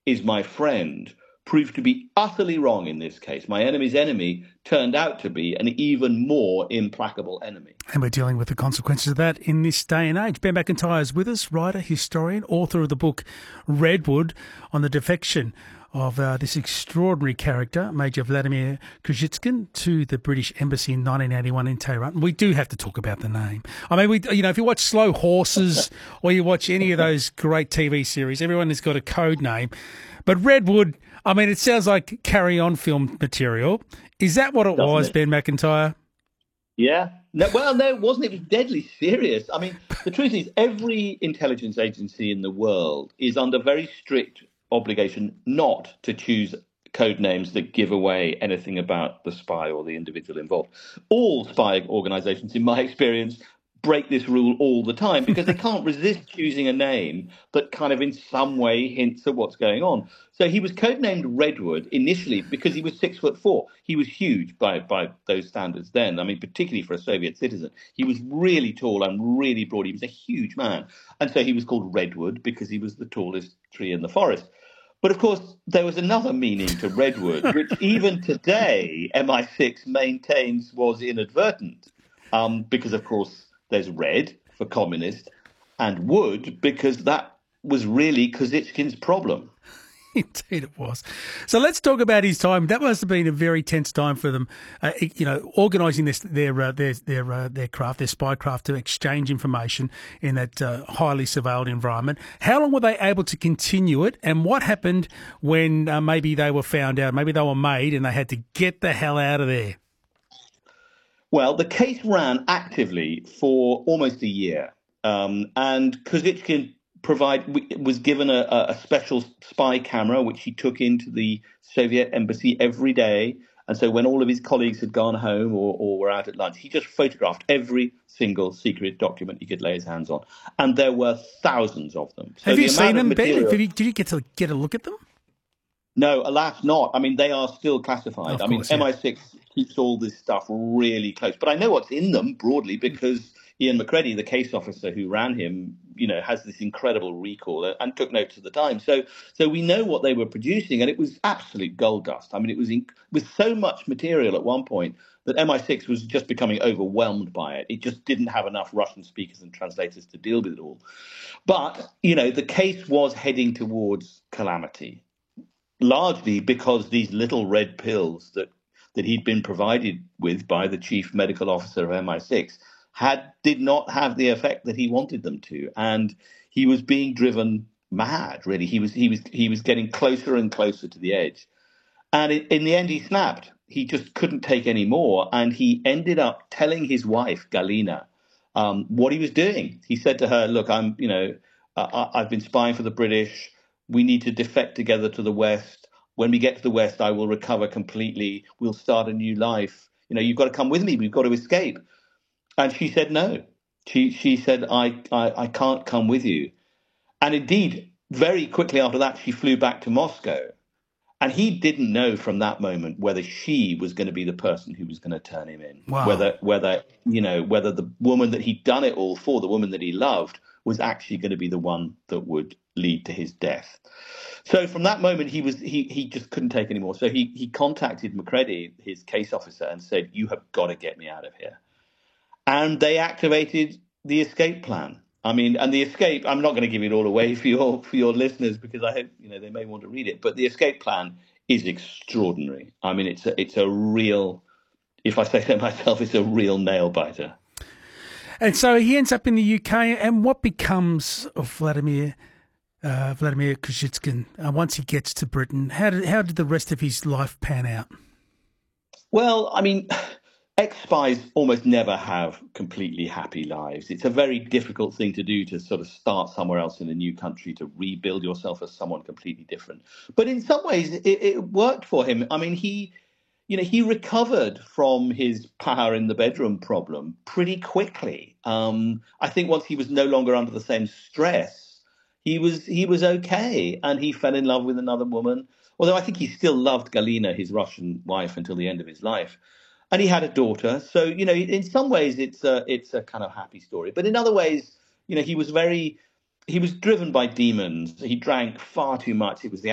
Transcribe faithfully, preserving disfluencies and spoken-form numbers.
is my friend proved to be utterly wrong in this case. My enemy's enemy turned out to be an even more implacable enemy. And we're dealing with the consequences of that in this day and age. Ben McIntyre is with us, writer, historian, author of the book Redwood, on the defection of uh, this extraordinary character, Major Vladimir Kozhitsin, to the British Embassy in nineteen eighty-one in Tehran. And we do have to talk about the name. I mean, we, you know, if you watch Slow Horses or you watch any of those great T V series, everyone has got a code name. But Redwood, I mean, it sounds like Carry On film material. Is that what it Doesn't was, it? Ben McIntyre? Yeah. No, well, no, it wasn't. It was deadly serious. I mean, the truth is, every intelligence agency in the world is under very strict obligation not to choose code names that give away anything about the spy or the individual involved. All spy organizations, in my experience, break this rule all the time because they can't resist choosing a name that kind of in some way hints at what's going on. So he was codenamed Redwood initially because he was six foot four. He was huge by, by those standards then. I mean, particularly for a Soviet citizen. He was really tall and really broad. He was a huge man. And so he was called Redwood because he was the tallest tree in the forest. But of course, there was another meaning to Redwood, which even today M I six maintains was inadvertent. Um, because, of course, there's red for communist and wood because that was really Kozhitsin's problem. Indeed it was. So let's talk about his time. That must have been a very tense time for them, uh, you know, organising this their uh, their their uh, their craft, their spy craft, to exchange information in that uh, highly surveilled environment. How long were they able to continue it, and what happened when uh, maybe they were found out, maybe they were made and they had to get the hell out of there? Well, the case ran actively for almost a year, um, and Kozhitsin provide was given a, a special spy camera, which he took into the Soviet embassy every day. And so when all of his colleagues had gone home or, or were out at lunch, he just photographed every single secret document he could lay his hands on. And there were thousands of them. So Have the you seen them, material... Ben? Did you, did you get to get a look at them? No, alas not. I mean, they are still classified. Of I mean, course, yeah. M I six keeps all this stuff really close. But I know what's in them broadly because Ian McCready, the case officer who ran him, you know, has this incredible recall and took notes at the time. So so we know what they were producing, and it was absolute gold dust. I mean, it was in, with so much material at one point that M I six was just becoming overwhelmed by it. It just didn't have enough Russian speakers and translators to deal with it all. But, you know, the case was heading towards calamity, largely because these little red pills that, that he'd been provided with by the chief medical officer of M I six had did not have the effect that he wanted them to, and he was being driven mad. Really, he was he was he was getting closer and closer to the edge, and in, in the end, he snapped. He just couldn't take any more, and he ended up telling his wife Galina um, what he was doing. He said to her, "Look, I'm you know uh, I've been spying for the British. We need to defect together to the West. When we get to the West, I will recover completely. We'll start a new life. You know, you've got to come with me. We've got to escape." And she said no. She she said, I, I, I can't come with you. And indeed, very quickly after that, she flew back to Moscow. And he didn't know from that moment whether she was going to be the person who was going to turn him in. Wow. Whether, whether, you know, whether the woman that he'd done it all for, the woman that he loved, was actually going to be the one that would lead to his death. So from that moment, he was he he just couldn't take anymore. So he he contacted McCready, his case officer, and said, "You have got to get me out of here." And they activated the escape plan. I mean, and the escape, I'm not going to give it all away for your for your listeners because I hope, you know, they may want to read it. But the escape plan is extraordinary. I mean, it's a, it's a real, if I say so myself, it's a real nail biter. And so he ends up in the U K. And what becomes of Vladimir uh, Vladimir Kozhitsin uh, once he gets to Britain? How did how did the rest of his life pan out? Well, I mean, ex-spies almost never have completely happy lives. It's a very difficult thing to do, to sort of start somewhere else in a new country, to rebuild yourself as someone completely different. But in some ways, it, it worked for him. I mean, he, you know, he recovered from his power in the bedroom problem pretty quickly. Um, I think once he was no longer under the same stress, he was he was okay, and he fell in love with another woman. Although I think he still loved Galina, his Russian wife, until the end of his life. And he had a daughter. So, you know, in some ways it's a, it's a kind of happy story. But in other ways, you know, he was very, he was driven by demons. He drank far too much. It was the